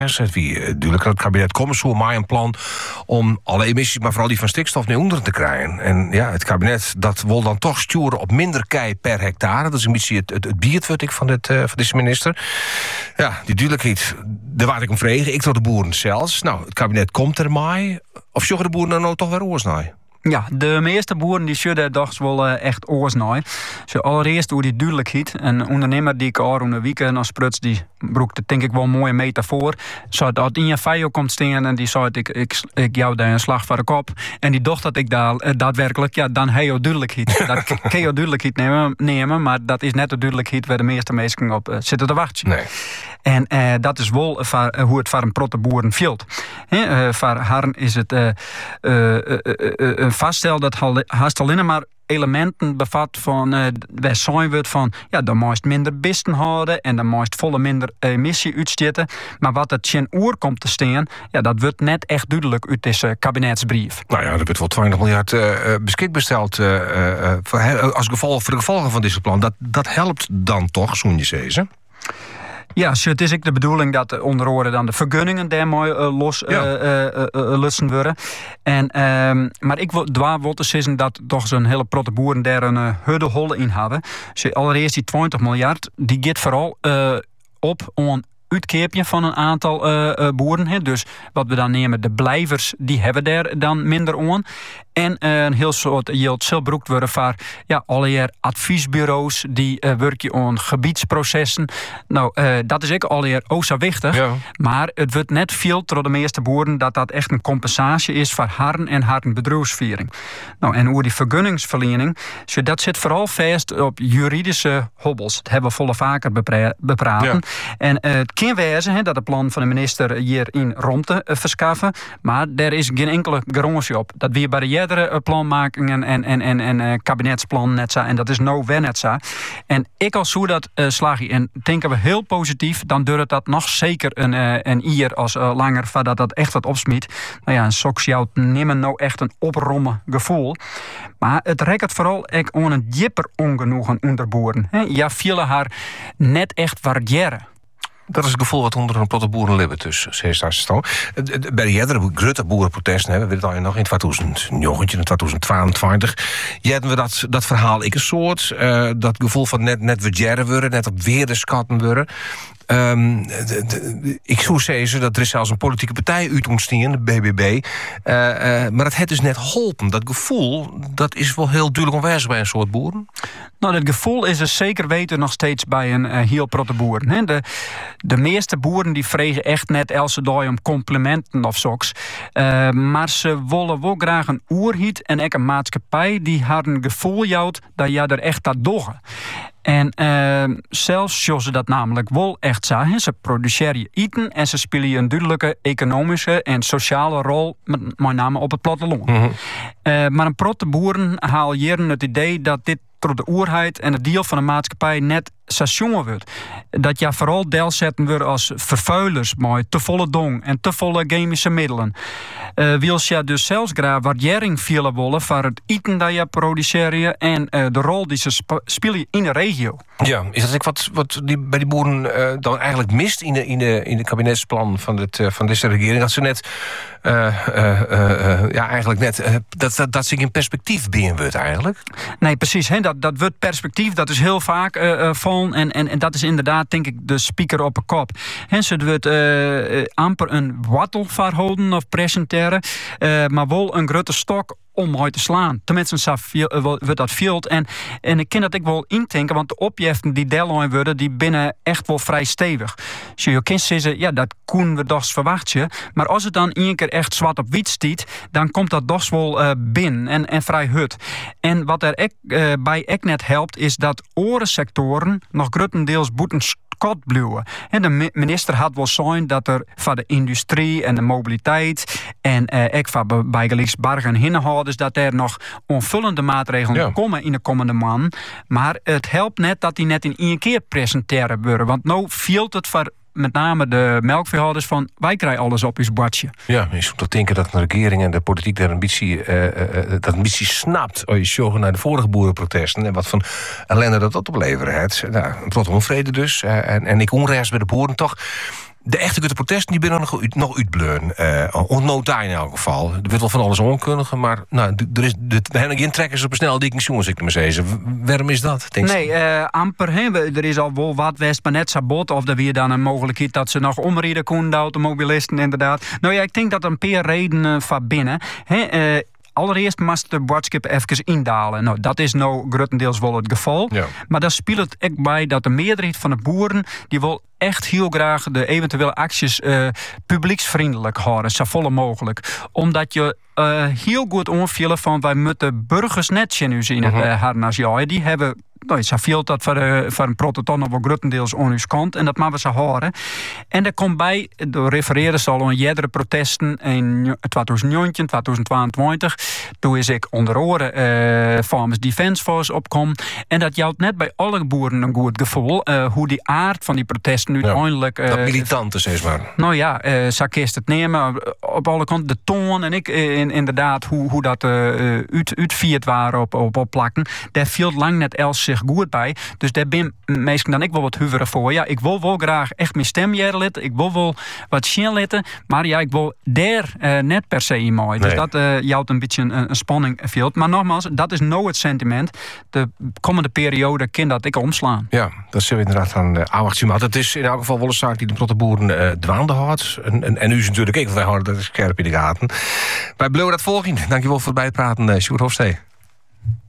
Het wie duidelijk het kabinet komt zo maar een plan om alle emissies, maar vooral die van stikstof, naar onder te krijgen. En ja, het kabinet dat wil dan toch sturen op minder kei per hectare. Dat is een beetje het biertwut van deze minister. Ja, die duidelijkheid, daar waar ik om vregen. Ik tot de boeren zelfs. Nou, het kabinet komt er maar. Of zorgen de boeren nou toch weer oorsnaai? Ja, de meeste boeren die zullen toch wel echt oorsnaaien. Allereerst door die duidelijkheid. Een ondernemer die ik al een week als pruts, die broekte denk ik wel een mooie metafoor. Zou dat in je vijjo komt staan en die zei ik jou daar een slag voor de kop. En die dacht dat ik daar daadwerkelijk, ja, dan heb je duidelijkheid. Dat kan je duidelijkheid nemen, maar dat is net de duidelijkheid waar de meeste mensen op zitten te wachten. Nee. En dat is wel hoe het voor een protte boeren vielt. Voor haar is het een vaststel dat haast alleen maar elementen bevat van wij zijn we van ja, dan moest minder bisten houden en dan moest volle minder emissie uitstoten. Maar wat het geen oer komt te staan, ja, dat wordt net echt duidelijk uit deze kabinetsbrief. Nou ja, er wordt wel 20 miljard beschikbaar gesteld als gevolg voor de gevolgen van deze plan. Dat helpt dan toch, zo'n je zezen? Ja, het is ook de bedoeling dat onder andere dan de vergunningen daarmee lossen worden. Maar ik wil te zeggen dat toch zo'n hele protte boeren daar een huddeholle in hebben. Allereerst die 20 miljard, die gaat vooral op om uitkeepje van een aantal boeren. Dus wat we dan nemen, de blijvers, die hebben daar dan minder aan. En een heel soort yield zal broekt worden voor alleer adviesbureaus die werken aan gebiedsprocessen. Nou, dat is ook alleer zo wichtig. Ja. Maar het wordt net veel door de meeste boeren dat echt een compensatie is voor harren en bedrijfsviering. Nou, en over die vergunningsverlening, dat zit vooral vast op juridische hobbels. Dat hebben we volle vaker bepraten. Ja. En het kan wezen dat het plan van de minister hierin romte verschaffen, maar er is geen enkele garantie op. Dat we bij de planmakingen en kabinetsplan net zo. En dat is nou weer net zo. En ik als zo dat slag je en denken we heel positief, dan duurt dat nog zeker een jaar als langer voordat dat echt wat opsmiet. Nou ja, een sociaal nemen nou echt een oprommen gevoel. Maar het rekkert vooral ook aan een dieper ongenoegen onder boeren. Ja, vielen haar net echt waarderen. Dat is het gevoel wat onder een protte boerenlibben tussen bij de jerdere grote boerenprotesten hebben we het al nog in 2019, in 2022. Hadden we dat verhaal ik een soort dat gevoel van net waarderen worden, net op weer de schatten worden. Ik zou zeggen dat er is zelfs een politieke partij uit ontstaan, de BBB. Maar dat heeft dus net geholpen. Dat gevoel, dat is wel heel duidelijk onwijs bij een soort boeren. Nou, dat gevoel is er zeker weten nog steeds bij een heel protte boeren. Hè? De meeste boeren die vregen echt net elke dag om complimenten of zoks. Maar ze willen wel graag een oerhiet en ook een maatschappij die haar een gevoel jouwt dat je er echt dat doggen. En zelfs zoals ze dat namelijk wel echt zagen. Ze produceren eten en ze spelen een duidelijke economische en sociale rol, met name op het platteland. Mm-hmm. Maar een protte boeren haal jaren het idee dat dit door de oerheid en het deel van de maatschappij net station wordt. Dat je vooral deel zetten wordt als vervuilers met te volle dong en te volle chemische middelen. Wil je dus zelfs graag waardering willen willen voor het eten dat je produceert en de rol die ze spelen in de regio. Ja, is dat ook wat bij die boeren dan eigenlijk mist in de kabinetsplan van deze regering? Dat ze net eigenlijk net dat ze in perspectief binnen wordt eigenlijk? Nee, precies. Dat wordt perspectief, dat is heel vaak van. En dat is inderdaad, denk ik, de speaker op een kop. Ze wordt amper een wattel verhouden of presenteren, maar wel een grote stok om uit te slaan. Tenminste, wordt dat veel. En ik kan dat ik wel indenken, want de opjeften die deadline worden, die binnen echt wel vrij stevig. Dus je kunt zeggen, ja, dat kunnen we toch verwachten. Maar als het dan één keer echt zwart op wit stiet, dan komt dat toch wel binnen en vrij hut. En wat er bij ek net helpt, is dat oorensectoren nog grotendeels boeten kot blijven. En de minister had wel zijn dat er van de industrie en de mobiliteit en ook van bijgelijks bargen hinhouders dat er nog onvullende maatregelen komen in de komende maanden. Maar het helpt net dat die net in één keer presenteren worden. Want nou viel het voor met name de melkveehouders van wij krijgen alles op ons bordje. Ja, je zou toch denken dat de regering en de politiek daar dat ambitie snapt. Als je zorgt naar de vorige boerenprotesten en wat van ellende dat opleveren heeft. Nou, een tot onvrede dus. En ik onrechts bij de boeren toch. De echte grote protesten die binnen nog uitbleun. Ontnota in elk geval. Er wordt wel van alles onkundige, maar er hebben geen trekkers op een snel dikke jongens, ik maar zeggen. Waarom is dat? Amper. Er is al wel wat west, maar net sabot. Of er weer dan een mogelijkheid dat ze nog omrijden konden, de automobilisten inderdaad. Nou ja, ik denk dat er een paar redenen van binnen. Allereerst moest de boodschap even indalen. Nou, dat is nou grotendeels wel het geval. Ja. Maar daar speelt het ook bij dat de meerderheid van de boeren die wil echt heel graag de eventuele acties publieksvriendelijk houden, zo volle mogelijk. Omdat je heel goed onvielen van wij moeten burgers net nu zien harnas. Die hebben. Nou, ze viel dat voor een prototon nog wel grotendeels aan uw kant. En dat maken we ze horen. En er komt bij, door refereren ze al aan jerdere protesten in 2019, 2022. Toen is ik onder oren Farmers Defence Force opkom. En dat geldt net bij alle boeren een goed gevoel. Hoe die aard van die protesten uiteindelijk. Dat militante, zeg maar. Nou ja, zo kist het nemen. Op alle kanten de toon en ik inderdaad hoe dat uitvierd waren op plakken. Daar viel lang net els zich goed bij. Dus daar ben meestal dan ik wel wat huiverig voor. Ja, ik wil wel graag echt mijn stem jaren. Ik wil wel wat zien laten. Maar ja, ik wil daar net per se in mooi. Dus dat jouwt een beetje een spanning viel. Maar nogmaals, dat is nou het sentiment. De komende periode kan dat ik omslaan. Ja, dat zullen we inderdaad aan afwachten. Maar het is in elk geval wel een zaak die de proteboeren dwaande houdt. En u is natuurlijk ook, want wij houden dat scherp in de gaten. Wij blijven dat volgen. Dankjewel voor het bijpraten, Sjoerd Hofstee.